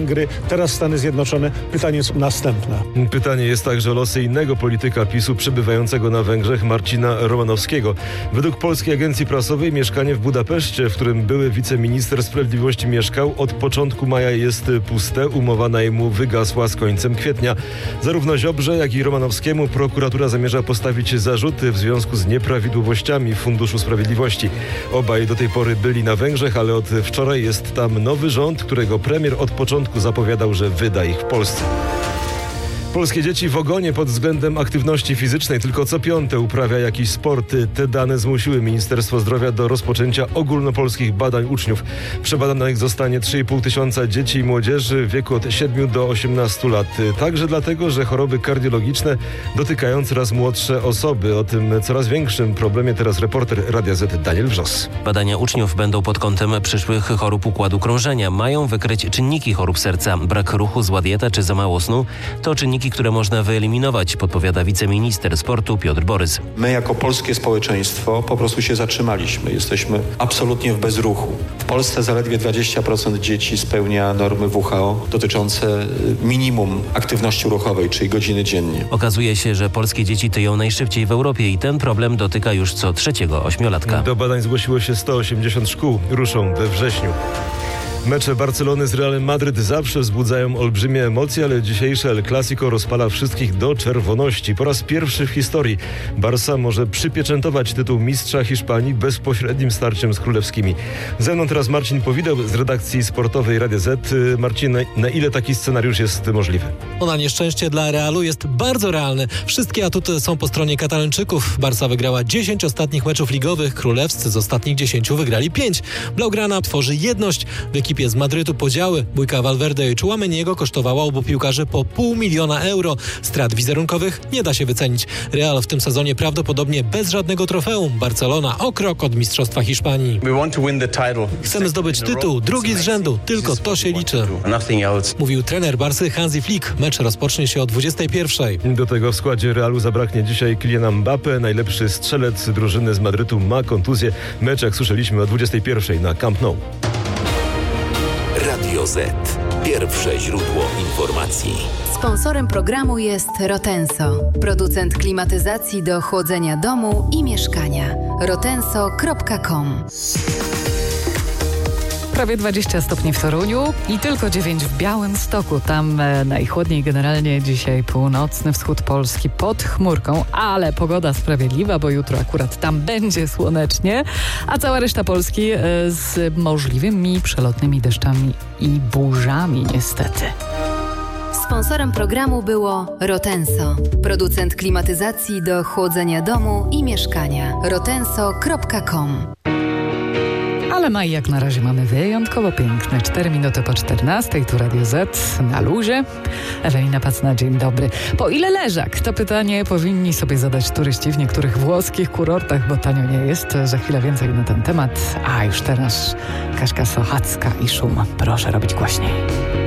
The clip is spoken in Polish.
Węgry, teraz Stany Zjednoczone. Pytanie jest następne. Pytanie jest także o losy innego polityka PiS-u przebywającego na Węgrzech, Marcina Romanowskiego. Według polskiej agencji prasowej mieszkanie w Budapeszcie, w którym były wiceminister sprawiedliwości mieszkał, od początku maja jest puste. Umowa najmu wygasła z końcem kwietnia. Zarówno Ziobrze, jak i Romanowskiemu prokuratura zamierza postawić zarzuty w związku z nieprawidłowościami w Funduszu Sprawiedliwości. Obaj do tej pory byli na Węgrzech, ale od wczoraj jest tam nowy rząd, którego premier od początku zapowiadał, że wyda ich w Polsce. Polskie dzieci w ogonie pod względem aktywności fizycznej. Tylko co piąte uprawia jakiś sport. Te dane zmusiły Ministerstwo Zdrowia do rozpoczęcia ogólnopolskich badań uczniów. Przebadanych zostanie 3,5 tysiąca dzieci i młodzieży w wieku od 7 do 18 lat. Także dlatego, że choroby kardiologiczne dotykają coraz młodsze osoby. O tym coraz większym problemie teraz reporter Radia Z Daniel Wrzos. Badania uczniów będą pod kątem przyszłych chorób układu krążenia. Mają wykryć czynniki chorób serca. Brak ruchu, zła dieta czy za mało snu to czynniki, które można wyeliminować, podpowiada wiceminister sportu Piotr Borys. My jako polskie społeczeństwo po prostu się zatrzymaliśmy. Jesteśmy absolutnie w bezruchu. W Polsce zaledwie 20% dzieci spełnia normy WHO dotyczące minimum aktywności ruchowej, czyli godziny dziennie. Okazuje się, że polskie dzieci tyją najszybciej w Europie i ten problem dotyka już co trzeciego ośmiolatka. Do badań zgłosiło się 180 szkół. Ruszą we wrześniu. Mecze Barcelony z Realem Madryt zawsze wzbudzają olbrzymie emocje, ale dzisiejsze El Clasico rozpala wszystkich do czerwoności. Po raz pierwszy w historii Barca może przypieczętować tytuł mistrza Hiszpanii bezpośrednim starciem z królewskimi. Ze mną teraz Marcin Powideł z redakcji sportowej Radia Z. Marcin, na ile taki scenariusz jest możliwy? Na nieszczęście dla Realu jest bardzo realny. Wszystkie atuty są po stronie Katalończyków. Barca wygrała 10 ostatnich meczów ligowych. Królewscy z ostatnich 10 wygrali 5. Blaugrana tworzy jedność. W ekipie z Madrytu podziały. Bójka Valverde i Tchouaméniego kosztowała obu piłkarzy po €500 000. Strat wizerunkowych nie da się wycenić. Real w tym sezonie prawdopodobnie bez żadnego trofeum. Barcelona o krok od Mistrzostwa Hiszpanii. Chcemy zdobyć tytuł, drugi z rzędu. Tylko to się liczy. Mówił trener Barsy Hansi Flick. Mecz rozpocznie się o 21:00. Do tego w składzie Realu zabraknie dzisiaj Kyliana Mbappé. Najlepszy strzelec drużyny z Madrytu ma kontuzję. Mecz, jak słyszeliśmy, o 21:00 na Camp Nou. Radio Z. Pierwsze źródło informacji. Sponsorem programu jest Rotenso, producent klimatyzacji do chłodzenia domu i mieszkania. rotenso.com. Prawie 20 stopni w Toruniu i tylko 9 w Białymstoku. Tam najchłodniej generalnie dzisiaj północny wschód Polski pod chmurką, ale pogoda sprawiedliwa, bo jutro akurat tam będzie słonecznie, a cała reszta Polski z możliwymi przelotnymi deszczami i burzami niestety. Sponsorem programu było Rotenso, producent klimatyzacji do chłodzenia domu i mieszkania. rotenso.com. Ale maj jak na razie mamy wyjątkowo piękny. 4 minuty po 14:00, tu Radio Z na luzie. Ewelina Pacna, dzień dobry. Po ile leżak? To pytanie powinni sobie zadać turyści w niektórych włoskich kurortach, bo tanio nie jest. Za chwilę więcej na ten temat. A już teraz Kaśka Sochacka i Szum. Proszę robić głośniej.